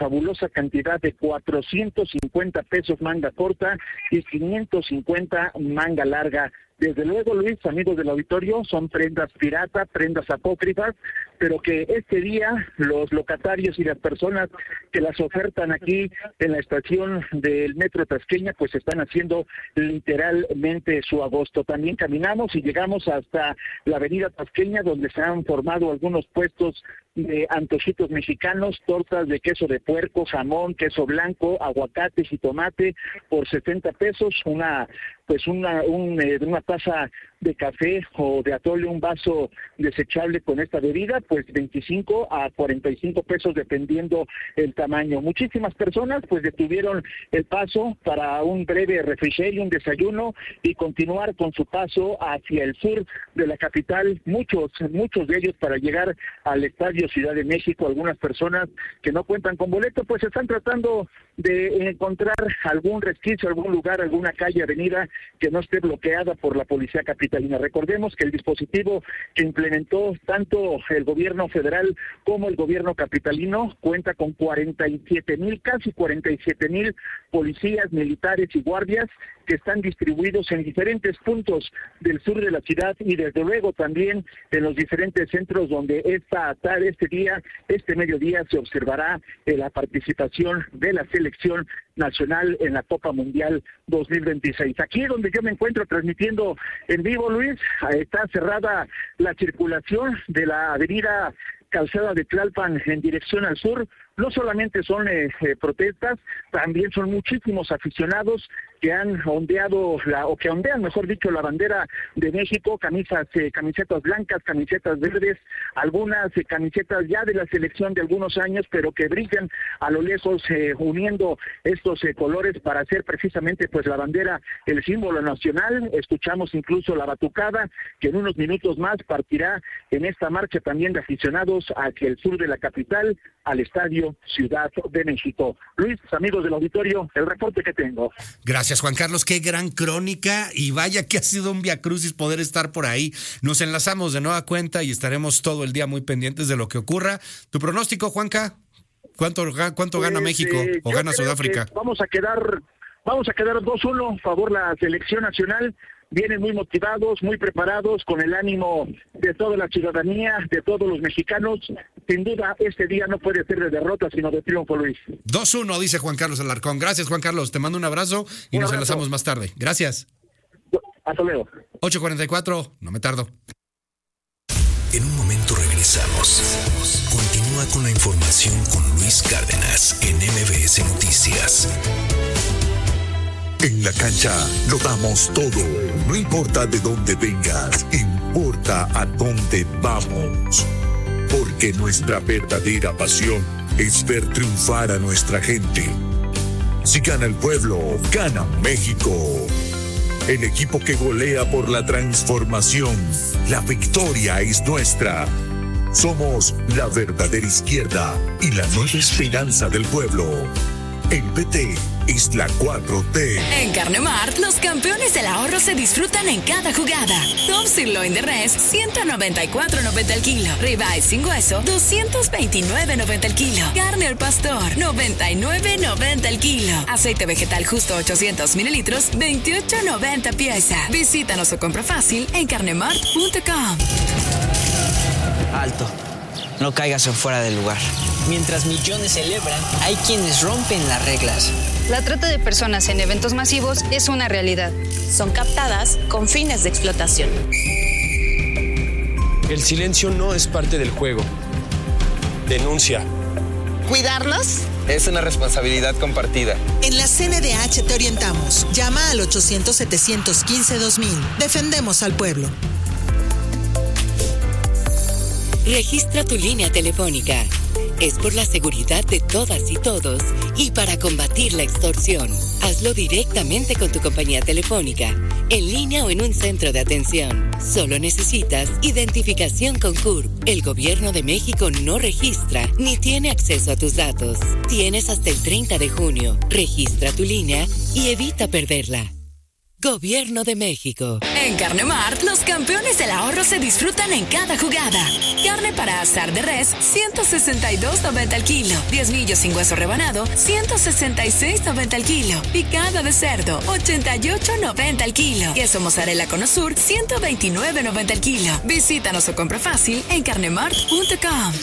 fabulosa cantidad de 450 pesos manga corta y 550 manga larga. Desde luego, Luis, amigos del auditorio, son prendas pirata, prendas apócrifas, pero que este día los locatarios y las personas que las ofertan aquí en la estación del Metro Tasqueña, pues están haciendo literalmente su agosto. También caminamos y llegamos hasta la avenida Tasqueña, donde se han formado algunos puestos de antojitos mexicanos, tortas de queso de puerco, jamón, queso blanco, aguacates y tomate por 60 pesos, una taza de café o de atole, un vaso desechable con esta bebida, pues 25 a 45 pesos dependiendo el tamaño. Muchísimas personas pues detuvieron el paso para un breve refrigerio, un desayuno y continuar con su paso hacia el sur de la capital, muchos de ellos para llegar al Estadio Ciudad de México. Algunas personas que no cuentan con boleto pues están tratando de encontrar algún resquicio, algún lugar, alguna calle, avenida que no esté bloqueada por la policía capitalina. Recordemos que el dispositivo que implementó tanto el gobierno federal como el gobierno capitalino cuenta con 47,000, casi 47,000 policías, militares y guardias que están distribuidos en diferentes puntos del sur de la ciudad y desde luego también en los diferentes centros donde este mediodía se observará la participación de la selección nacional en la Copa Mundial 2026. Aquí donde yo me encuentro transmitiendo en vivo, Luis, está cerrada la circulación de la avenida Calzada de Tlalpan en dirección al sur. No solamente son protestas, también son muchísimos aficionados que han ondeado, que ondean, mejor dicho, la bandera de México, camisetas blancas, camisetas verdes, algunas camisetas ya de la selección de algunos años, pero que brillan a lo lejos, uniendo estos colores para hacer precisamente pues la bandera, el símbolo nacional. Escuchamos incluso la batucada, que en unos minutos más partirá en esta marcha también de aficionados hacia el sur de la capital, al Estadio Ciudad de México. Luis, amigos del auditorio, el reporte que tengo. Gracias, Juan Carlos, qué gran crónica y vaya que ha sido un viacrucis poder estar por ahí. Nos enlazamos de nueva cuenta y estaremos todo el día muy pendientes de lo que ocurra. ¿Tu pronóstico, Juanca? ¿Cuánto gana México o gana Sudáfrica? Vamos a quedar 2-1 favor la selección nacional. Vienen muy motivados, muy preparados, con el ánimo de toda la ciudadanía, de todos los mexicanos. Sin duda, este día no puede ser de derrota, sino de triunfo, Luis. 2-1, dice Juan Carlos Alarcón. Gracias, Juan Carlos. Te mando un abrazo y nos enlazamos más tarde. Gracias. Hasta luego. 8:44, no me tardo. En un momento regresamos. Continúa con la información con Luis Cárdenas en MBS Noticias. En la cancha lo damos todo. No importa de dónde vengas, importa a dónde vamos. Porque nuestra verdadera pasión es ver triunfar a nuestra gente. Si gana el pueblo, gana México. El equipo que golea por la transformación. La victoria es nuestra. Somos la verdadera izquierda y la nueva esperanza del pueblo. El PT es la 4T. En Carnemart, los campeones del ahorro se disfrutan en cada jugada. Top Sirloin de res, $194.90 el kilo. Ribeye sin hueso, $229.90 el kilo. Carne al pastor, $99.90 el kilo. Aceite vegetal justo 800 mililitros, $28.90 pieza. Visítanos o compra fácil en carnemart.com. Alto. No caigas en fuera del lugar. Mientras millones celebran, hay quienes rompen las reglas. La trata de personas en eventos masivos es una realidad. Son captadas con fines de explotación. El silencio no es parte del juego. Denuncia. ¿Cuidarnos? Es una responsabilidad compartida. En la CNDH te orientamos. Llama al 800-715-2000. Defendemos al pueblo. Registra tu línea telefónica. Es por la seguridad de todas y todos y para combatir la extorsión. Hazlo directamente con tu compañía telefónica, en línea o en un centro de atención. Solo necesitas identificación con CURP. El Gobierno de México no registra ni tiene acceso a tus datos. Tienes hasta el 30 de junio. Registra tu línea y evita perderla. Gobierno de México. En Carne Mart, los campeones del ahorro se disfrutan en cada jugada. Carne para asar de res, 162.90 al kilo. 10 millos sin hueso rebanado, 166.90 al kilo. Picada de cerdo, 88.90 al kilo. Queso mozzarella Cono Sur, 129.90 al kilo. Visítanos o compra fácil en carnemart.com.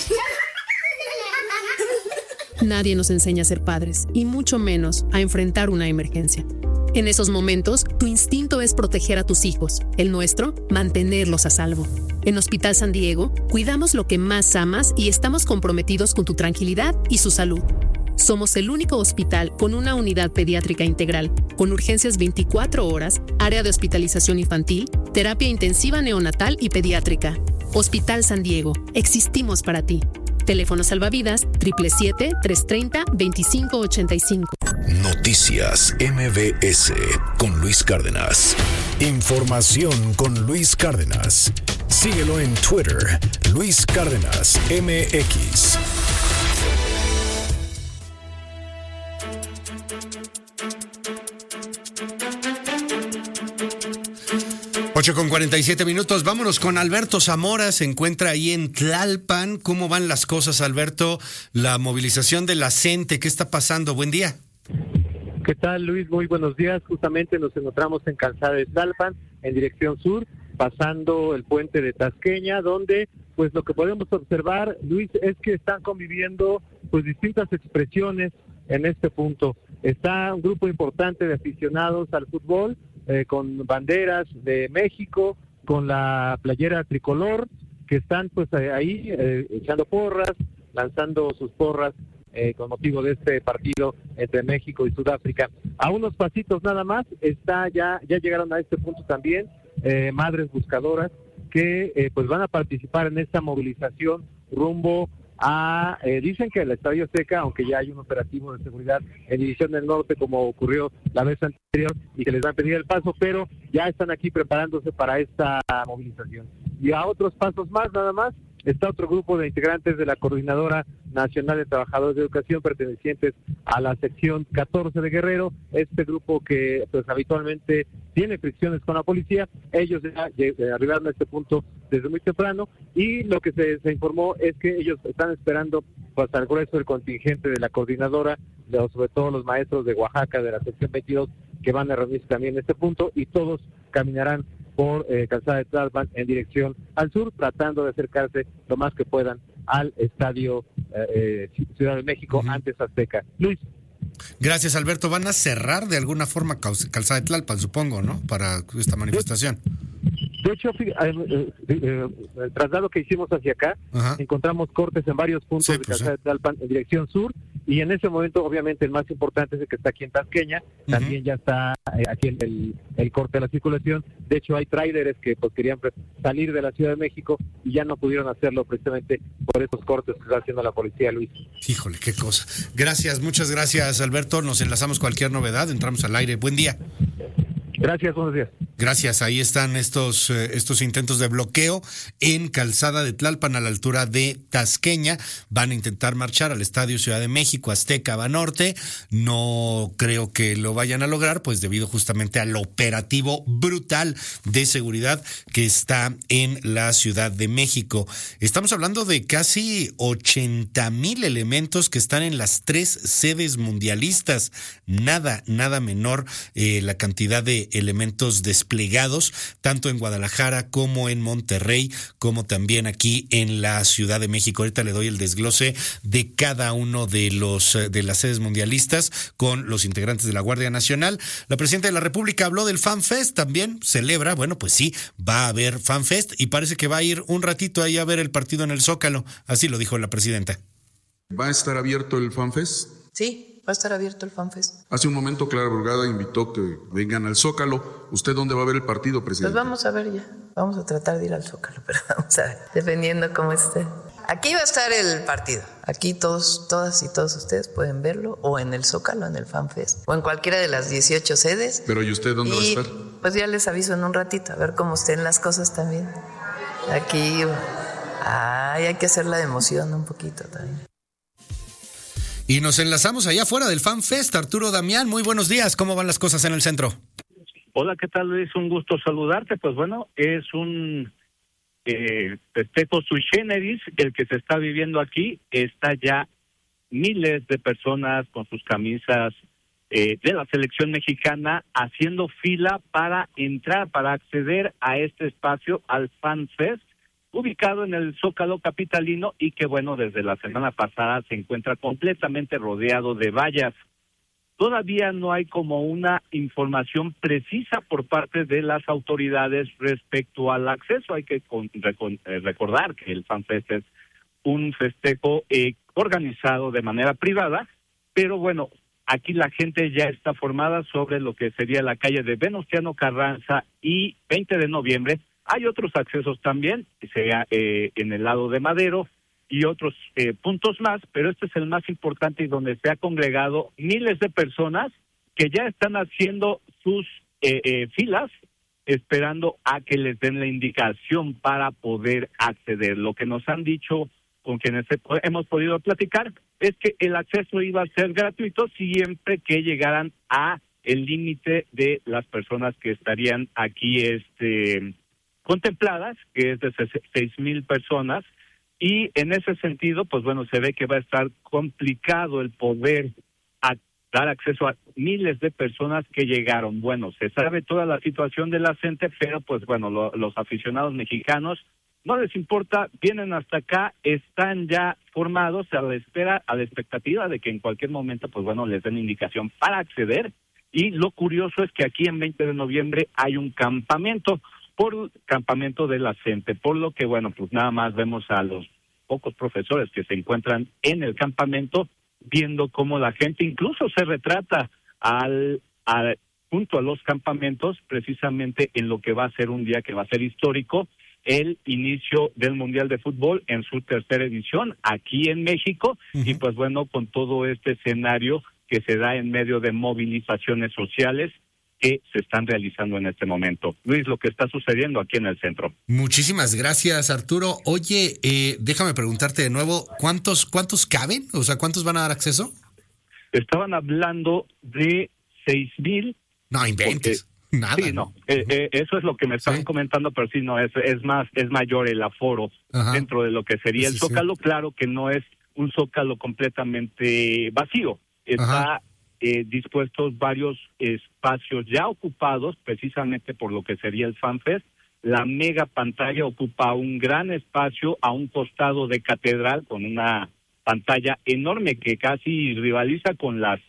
Nadie nos enseña a ser padres, y mucho menos a enfrentar una emergencia. En esos momentos, tu instinto es proteger a tus hijos, el nuestro, mantenerlos a salvo. En Hospital San Diego, cuidamos lo que más amas y estamos comprometidos con tu tranquilidad y su salud. Somos el único hospital con una unidad pediátrica integral, con urgencias 24 horas, área de hospitalización infantil, terapia intensiva neonatal y pediátrica. Hospital San Diego, existimos para ti. Teléfono salvavidas 777-330-2585. Noticias MBS con Luis Cárdenas. Información con Luis Cárdenas. Síguelo en Twitter, Luis Cárdenas MX. Con 47 minutos, vámonos con Alberto Zamora, se encuentra ahí en Tlalpan. ¿Cómo van las cosas, Alberto? La movilización de la CENTE, ¿qué está pasando? Buen día. ¿Qué tal, Luis? Muy buenos días. Justamente nos encontramos en Calzada de Tlalpan, en dirección sur, pasando el puente de Tasqueña, donde pues lo que podemos observar, Luis, es que están conviviendo pues distintas expresiones en este punto. Está un grupo importante de aficionados al fútbol, con banderas de México, con la playera tricolor, que están pues ahí echando porras, lanzando sus porras con motivo de este partido entre México y Sudáfrica. A unos pasitos nada más, ya llegaron a este punto también madres buscadoras que pues van a participar en esta movilización rumbo a, dicen que el Estadio Azteca, aunque ya hay un operativo de seguridad en División del Norte como ocurrió la vez anterior y que les van a pedir el paso, pero ya están aquí preparándose para esta movilización. Y a otros pasos más, nada más, está otro grupo de integrantes de la Coordinadora Nacional de Trabajadores de Educación pertenecientes a la sección 14 de Guerrero, este grupo que pues habitualmente tiene fricciones con la policía. Ellos ya arribaron a este punto desde muy temprano y lo que se informó es que ellos están esperando pues al grueso del contingente de la coordinadora, sobre todo los maestros de Oaxaca de la sección 22 que van a reunirse también en este punto y todos caminarán por Calzada de Tlalpan en dirección al sur, tratando de acercarse lo más que puedan al Estadio Ciudad de México, antes Azteca. Luis. Gracias, Alberto. Van a cerrar de alguna forma Calzada de Tlalpan, supongo, ¿no? Para esta manifestación. De hecho, el traslado que hicimos hacia acá, encontramos cortes en varios puntos de Calzada de Tlalpan en dirección sur, y en ese momento, obviamente, el más importante es el que está aquí en Tasqueña, también ya está aquí el corte de la circulación. De hecho, hay tráileres que pues querían salir de la Ciudad de México y ya no pudieron hacerlo precisamente por esos cortes que está haciendo la policía, Luis. Híjole, qué cosa. Gracias, muchas gracias, Alberto. Nos enlazamos cualquier novedad, entramos al aire. Buen día. Gracias, buenos días. Gracias, ahí están estos intentos de bloqueo en Calzada de Tlalpan a la altura de Tasqueña. Van a intentar marchar al Estadio Ciudad de México, Azteca, Banorte. No creo que lo vayan a lograr, pues debido justamente al operativo brutal de seguridad que está en la Ciudad de México. Estamos hablando de casi 80,000 elementos que están en las 3 sedes mundialistas. Nada menor la cantidad de elementos desplegados, tanto en Guadalajara como en Monterrey, como también aquí en la Ciudad de México. Ahorita le doy el desglose de cada uno de las sedes mundialistas con los integrantes de la Guardia Nacional. La presidenta de la República habló del FanFest, también celebra, bueno, pues sí, va a haber FanFest y parece que va a ir un ratito ahí a ver el partido en el Zócalo, así lo dijo la presidenta. ¿Va a estar abierto el FanFest? Sí. Va a estar abierto el FanFest. Hace un momento Clara Brugada invitó que vengan al Zócalo. ¿Usted dónde va a ver el partido, presidente? Pues vamos a ver ya. Vamos a tratar de ir al Zócalo, pero vamos a ver, dependiendo cómo esté. Aquí va a estar el partido. Aquí todas y todos ustedes pueden verlo, o en el Zócalo, en el FanFest, o en cualquiera de las 18 sedes. Pero ¿y usted dónde va a estar? Pues ya les aviso en un ratito, a ver cómo estén las cosas también. Aquí hay que hacer la emoción un poquito también. Y nos enlazamos allá afuera del FanFest. Arturo Damián, muy buenos días. ¿Cómo van las cosas en el centro? Hola, ¿qué tal, Luis? Un gusto saludarte. Pues bueno, es un festejo sui generis el que se está viviendo aquí. Está ya miles de personas con sus camisas de la selección mexicana haciendo fila para entrar, para acceder a este espacio, al Fan Fest, ubicado en el Zócalo capitalino y que, bueno, desde la semana pasada se encuentra completamente rodeado de vallas. Todavía no hay como una información precisa por parte de las autoridades respecto al acceso. Hay que recordar que el Fan Fest es un festejo organizado de manera privada, pero bueno, aquí la gente ya está formada sobre lo que sería la calle de Venustiano Carranza y 20 de noviembre. Hay otros accesos también, sea en el lado de Madero y otros puntos más, pero este es el más importante y donde se ha congregado miles de personas que ya están haciendo sus filas, esperando a que les den la indicación para poder acceder. Lo que nos han dicho con quienes hemos podido platicar es que el acceso iba a ser gratuito siempre que llegaran a el límite de las personas que estarían aquí contempladas, que es de 6,000 personas, y en ese sentido, pues bueno, se ve que va a estar complicado el poder dar acceso a miles de personas que llegaron. Bueno, se sabe toda la situación de la gente, pero pues bueno, los aficionados mexicanos no les importa, vienen hasta acá, están ya formados a la espera, a la expectativa de que en cualquier momento, pues bueno, les den indicación para acceder. Y lo curioso es que aquí en 20 de noviembre hay un campamento de la gente, por lo que, bueno, pues nada más vemos a los pocos profesores que se encuentran en el campamento, viendo cómo la gente incluso se retrata junto a los campamentos, precisamente en lo que va a ser un día que va a ser histórico, el inicio del Mundial de Fútbol en su tercera edición aquí en México, y pues bueno, con todo este escenario que se da en medio de movilizaciones sociales que se están realizando en este momento. Luis, lo que está sucediendo aquí en el centro. Muchísimas gracias, Arturo. Oye, déjame preguntarte de nuevo, ¿cuántos caben? O sea, ¿cuántos van a dar acceso? Estaban hablando de 6,000. No inventes. Nada. Sí, no. Eso es lo que me estaban comentando, pero sí, no, es mayor el aforo dentro de lo que sería el Zócalo. Claro que no es un Zócalo completamente vacío. Está dispuestos varios espacios ya ocupados precisamente por lo que sería el Fan Fest. La mega pantalla ocupa un gran espacio a un costado de Catedral con una pantalla enorme que casi rivaliza con las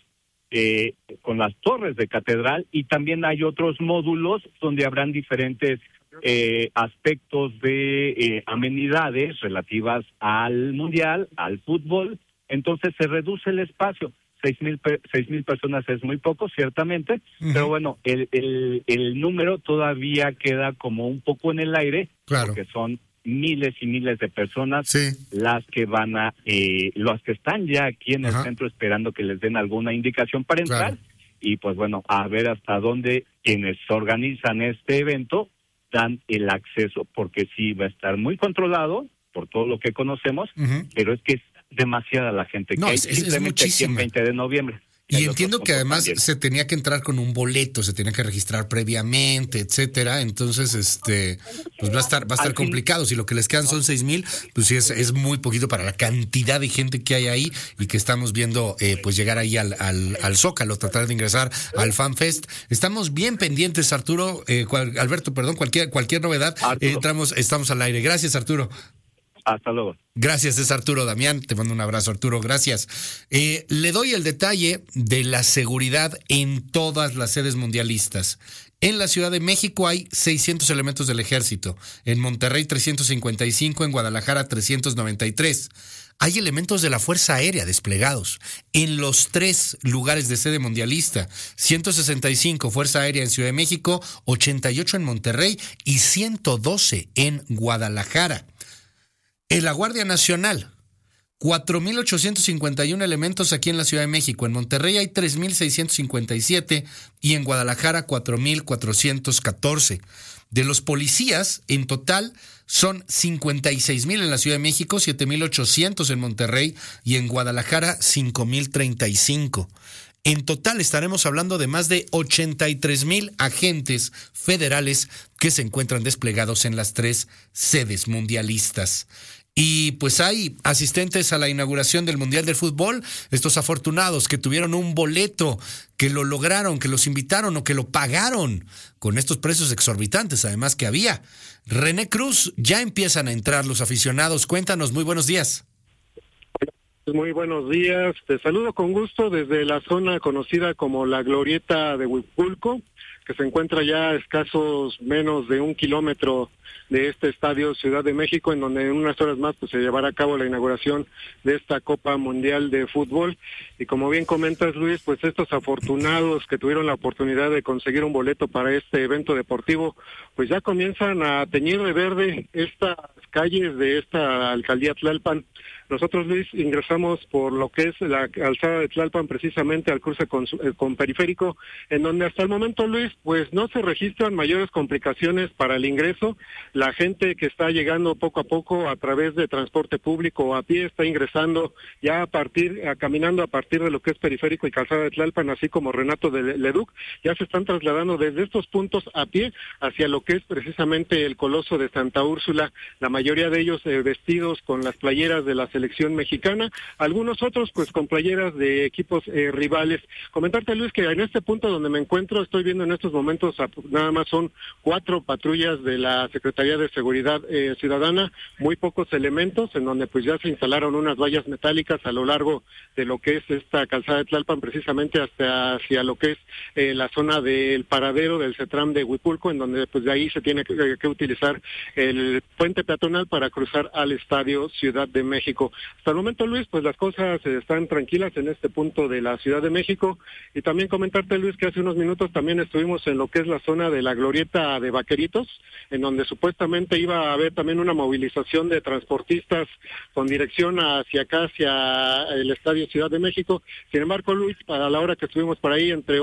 torres de Catedral, y también hay otros módulos donde habrán diferentes aspectos de amenidades relativas al Mundial, al fútbol. Entonces se reduce el espacio. 6,000 personas es muy poco, ciertamente, pero bueno, el número todavía queda como un poco en el aire, porque son miles y miles de personas las que las que están ya aquí en el centro esperando que les den alguna indicación para entrar, y pues bueno, a ver hasta dónde quienes organizan este evento dan el acceso, porque sí va a estar muy controlado por todo lo que conocemos, pero es que es demasiada la gente que hay simplemente aquí en 20 de noviembre. Y entiendo que además se tenía que entrar con un boleto, se tenía que registrar previamente, etcétera. Entonces, pues va a estar complicado. Si lo que les quedan son 6,000, pues sí es muy poquito para la cantidad de gente que hay ahí y que estamos viendo, pues llegar ahí al Zócalo, tratar de ingresar al Fan Fest. Estamos bien pendientes, Arturo, Alberto, perdón, cualquier novedad, estamos al aire. Gracias, Arturo. Hasta luego. Gracias, es Arturo Damián. Te mando un abrazo, Arturo. Gracias. Le doy el detalle de la seguridad en todas las sedes mundialistas. En la Ciudad de México hay 600 elementos del Ejército. En Monterrey, 355. En Guadalajara, 393. Hay elementos de la Fuerza Aérea desplegados en los 3 lugares de sede mundialista. 165 Fuerza Aérea en Ciudad de México, 88 en Monterrey y 112 en Guadalajara. En la Guardia Nacional, 4,851 elementos aquí en la Ciudad de México. En Monterrey hay 3,657 y en Guadalajara 4,414. De los policías, en total, son 56,000 en la Ciudad de México, 7,800 en Monterrey y en Guadalajara 5,035. En total estaremos hablando de más de 83,000 agentes federales que se encuentran desplegados en las 3 sedes mundialistas. Y pues hay asistentes a la inauguración del Mundial del Fútbol, estos afortunados que tuvieron un boleto, que lo lograron, que los invitaron o que lo pagaron con estos precios exorbitantes, además que había. René Cruz, ya empiezan a entrar los aficionados. Cuéntanos, muy buenos días. Muy buenos días, te saludo con gusto desde la zona conocida como la Glorieta de Huipulco, que se encuentra ya a escasos menos de 1 kilómetro de este estadio Ciudad de México, en donde en unas horas más pues se llevará a cabo la inauguración de esta Copa Mundial de Fútbol. Y como bien comentas, Luis, pues estos afortunados que tuvieron la oportunidad de conseguir un boleto para este evento deportivo, pues ya comienzan a teñir de verde estas calles de esta alcaldía Tlalpan. Nosotros, Luis, ingresamos por lo que es la calzada de Tlalpan, precisamente al cruce con Periférico, en donde hasta el momento, Luis, pues no se registran mayores complicaciones para el ingreso. La gente que está llegando poco a poco a través de transporte público o a pie está ingresando ya caminando a partir de lo que es Periférico y calzada de Tlalpan, así como Renato de Leduc, ya se están trasladando desde estos puntos a pie hacia lo que es precisamente el Coloso de Santa Úrsula, la mayoría de ellos vestidos con las playeras de la selección mexicana, algunos otros pues con playeras de equipos rivales. Comentarte, Luis, que en este punto donde me encuentro, estoy viendo en estos momentos nada más son 4 patrullas de la Secretaría de Seguridad Ciudadana, muy pocos elementos, en donde pues ya se instalaron unas vallas metálicas a lo largo de lo que es esta calzada de Tlalpan, precisamente hacia lo que es la zona del paradero del CETRAM de Huipulco, en donde pues de ahí se tiene que utilizar el puente peatonal para cruzar al estadio Ciudad de México. Hasta el momento, Luis, pues las cosas están tranquilas en este punto de la Ciudad de México. Y también comentarte, Luis, que hace unos minutos también estuvimos en lo que es la zona de la Glorieta de Vaqueritos, en donde supuestamente iba a haber también una movilización de transportistas con dirección hacia acá, hacia el estadio Ciudad de México. Sin embargo, Luis, para la hora que estuvimos por ahí, entre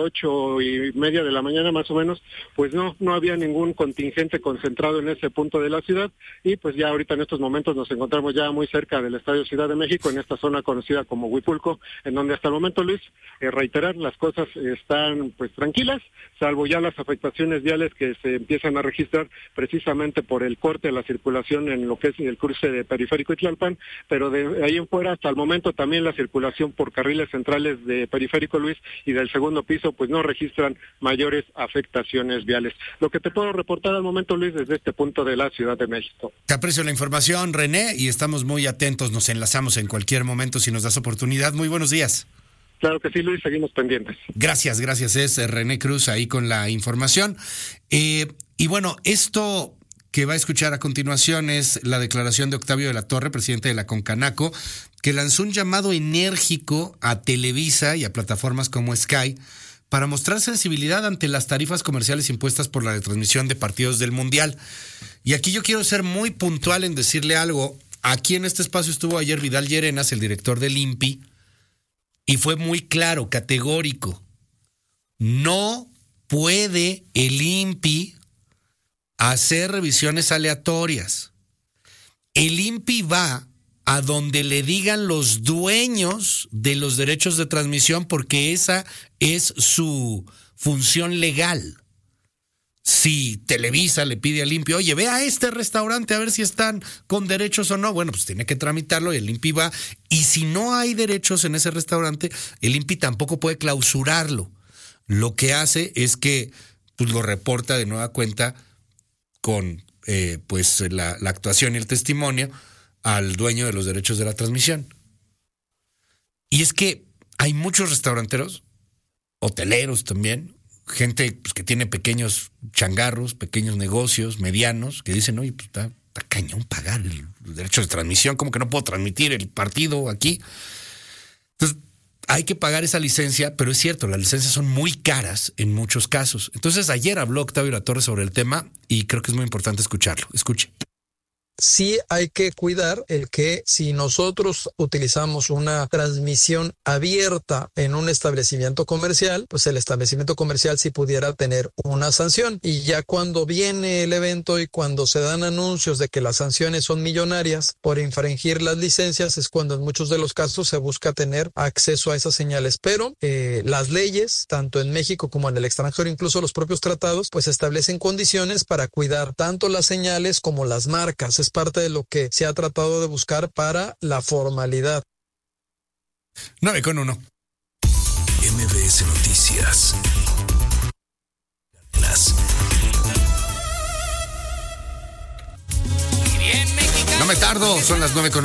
8:30 de la mañana más o menos, pues no había ningún contingente concentrado en ese punto de la ciudad. Y pues ya ahorita en estos momentos nos encontramos ya muy cerca del estadio Ciudad de México, en esta zona conocida como Huipulco, en donde hasta el momento, Luis, reiterar, las cosas están pues tranquilas, salvo ya las afectaciones viales que se empiezan a registrar precisamente por el corte de la circulación en lo que es el cruce de Periférico y Tlalpan, pero de ahí en fuera hasta el momento también la circulación por carriles centrales de Periférico, Luis, y del segundo piso pues no registran mayores afectaciones viales. Lo que te puedo reportar al momento, Luis, desde este punto de la Ciudad de México. Te aprecio la información, René, y estamos muy atentos, nos enlazamos en cualquier momento si nos das oportunidad. Muy buenos días. Claro que sí, Luis, seguimos pendientes. Gracias, es René Cruz ahí con la información. Y bueno, esto que va a escuchar a continuación es la declaración de Octavio de la Torre, presidente de la Concanaco, que lanzó un llamado enérgico a Televisa y a plataformas como Sky para mostrar sensibilidad ante las tarifas comerciales impuestas por la retransmisión de partidos del Mundial. Y aquí yo quiero ser muy puntual en decirle algo. Aquí en este espacio estuvo ayer Vidal Llerenas, el director del INPI, y fue muy claro, categórico. No puede el INPI hacer revisiones aleatorias. El INPI va a donde le digan los dueños de los derechos de transmisión, porque esa es su función legal. Si Televisa le pide al INPI, oye, ve a este restaurante a ver si están con derechos o no, bueno, pues tiene que tramitarlo y el INPI va. Y si no hay derechos en ese restaurante, el INPI tampoco puede clausurarlo. Lo que hace es que pues, lo reporta de nueva cuenta con pues la actuación y el testimonio al dueño de los derechos de la transmisión. Y es que hay muchos restauranteros, hoteleros también, gente pues, que tiene pequeños changarros, pequeños negocios, medianos, que dicen, oye, pues está cañón pagar el derecho de transmisión, ¿cómo que no puedo transmitir el partido aquí? Entonces, hay que pagar esa licencia, pero es cierto, las licencias son muy caras en muchos casos. Entonces, ayer habló Octavio de la Torre sobre el tema y creo que es muy importante escucharlo. Escuche. Sí hay que cuidar el que si nosotros utilizamos una transmisión abierta en un establecimiento comercial, pues el establecimiento comercial sí pudiera tener una sanción. Y ya cuando viene el evento y cuando se dan anuncios de que las sanciones son millonarias por infringir las licencias, es cuando en muchos de los casos se busca tener acceso a esas señales. Pero las leyes, tanto en México como en el extranjero, incluso los propios tratados, pues establecen condiciones para cuidar tanto las señales como las marcas. Es parte de lo que se ha tratado de buscar para la formalidad. 9:1. MBS Noticias. No me tardo, son las 9:1.